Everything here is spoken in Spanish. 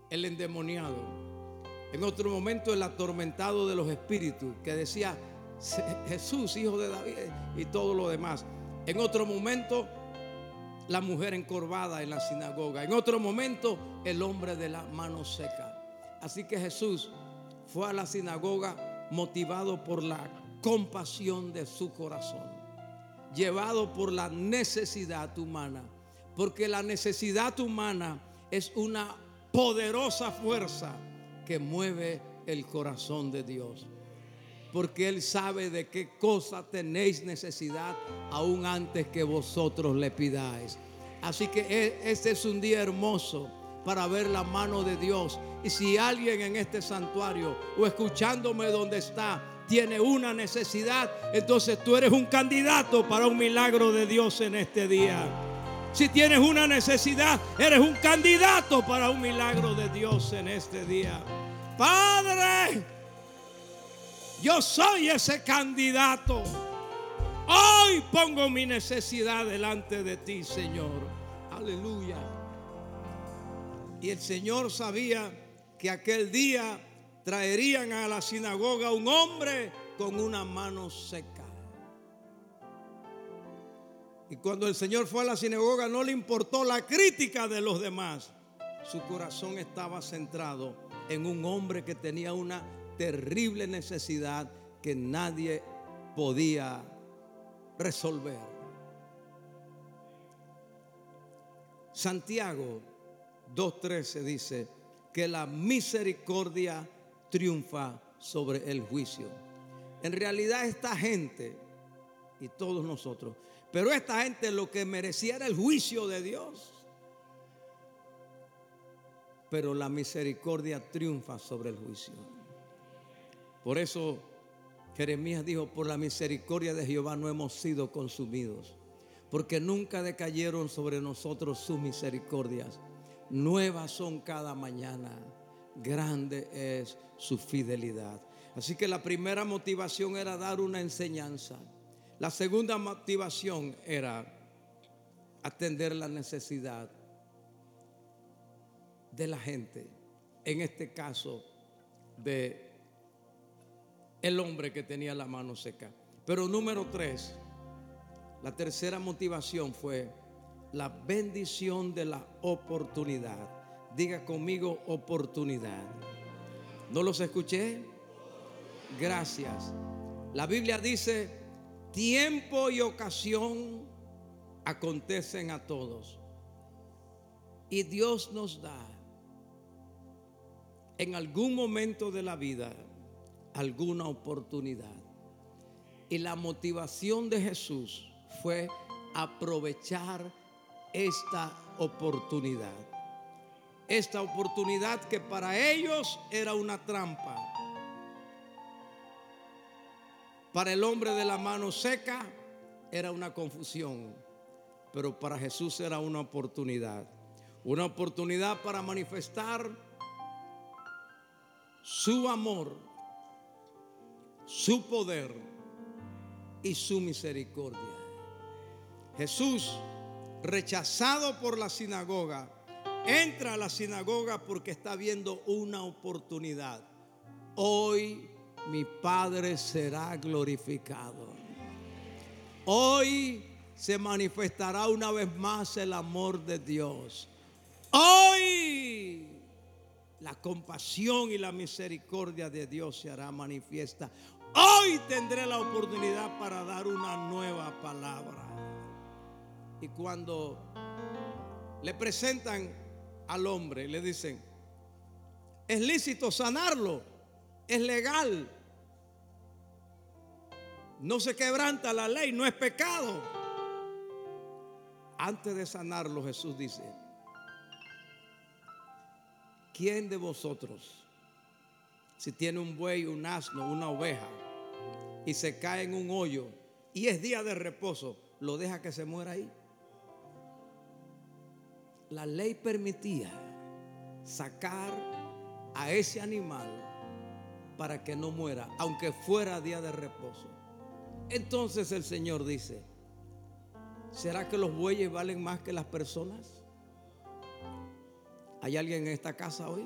el endemoniado. En otro momento el atormentado de los espíritus, que decía Jesús, hijo de David, y todo lo demás. En otro momento la mujer encorvada en la sinagoga. En otro momento el hombre de la mano seca. Así que Jesús fue a la sinagoga motivado por la compasión de su corazón, llevado por la necesidad humana, porque la necesidad humana es una poderosa fuerza que mueve el corazón de Dios, porque Él sabe de qué cosa tenéis necesidad aún antes que vosotros le pidáis. Así que este es un día hermoso para ver la mano de Dios. Y si alguien en este santuario o escuchándome donde está tiene una necesidad, entonces tú eres un candidato para un milagro de Dios en este día. Si tienes una necesidad, eres un candidato para un milagro de Dios en este día. Padre, yo soy ese candidato. Hoy pongo mi necesidad delante de ti, Señor. Aleluya. Y el Señor sabía que aquel día traerían a la sinagoga un hombre con una mano seca. Y cuando el Señor fue a la sinagoga, no le importó la crítica de los demás. Su corazón estaba centrado en un hombre que tenía una terrible necesidad que nadie podía resolver. Santiago 2:13 dice que la misericordia triunfa sobre el juicio. En realidad esta gente y todos nosotros, pero esta gente lo que merecía era el juicio de Dios. Pero la misericordia triunfa sobre el juicio. Por eso Jeremías dijo: por la misericordia de Jehová no hemos sido consumidos, porque nunca decayeron sobre nosotros sus misericordias. Nuevas son cada mañana, grande es su fidelidad. Así que la primera motivación era dar una enseñanza. La segunda motivación era atender la necesidad de la gente, en este caso de el hombre que tenía la mano seca. Pero número 3, la tercera motivación fue la bendición de la oportunidad. Diga conmigo: oportunidad. ¿No los escuché? Gracias. La Biblia dice: tiempo y ocasión acontecen a todos. Y Dios nos da en algún momento de la vida alguna oportunidad. Y la motivación de Jesús fue aprovechar esta oportunidad. Esta oportunidad que para ellos era una trampa. Para el hombre de la mano seca era una confusión, pero para Jesús era una oportunidad. Una oportunidad para manifestar su amor, su poder y su misericordia. Jesús, rechazado por la sinagoga, entra a la sinagoga porque está viendo una oportunidad. Hoy mi Padre será glorificado. Hoy se manifestará una vez más el amor de Dios. Hoy la compasión y la misericordia de Dios se hará manifiesta. Hoy tendré la oportunidad para dar una nueva palabra. Y cuando le presentan al hombre, le dicen: es lícito sanarlo, es legal, no se quebranta la ley, no es pecado. Antes de sanarlo, Jesús dice: ¿quién de vosotros, si tiene un buey, un asno, una oveja, y se cae en un hoyo y es día de reposo, lo deja que se muera ahí? La ley permitía sacar a ese animal para que no muera, aunque fuera día de reposo. Entonces el Señor dice: ¿será que los bueyes valen más que las personas? ¿Hay alguien en esta casa hoy?